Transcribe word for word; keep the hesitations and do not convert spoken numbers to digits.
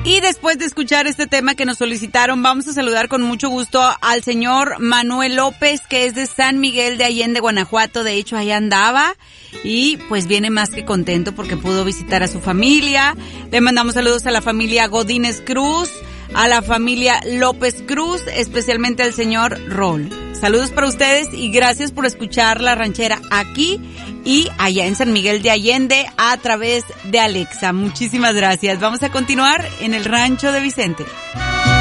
Y después de escuchar este tema que nos solicitaron, vamos a saludar con mucho gusto al señor Manuel López, que es de San Miguel de Allende, Guanajuato. De hecho, ahí andaba y pues viene más que contento porque pudo visitar a su familia. Le mandamos saludos a la familia Godínez Cruz, a la familia López Cruz, especialmente al señor Rol. Saludos para ustedes y gracias por escuchar La Ranchera aquí y allá en San Miguel de Allende a través de Alexa. Muchísimas gracias. Vamos a continuar en el Rancho de Vicente.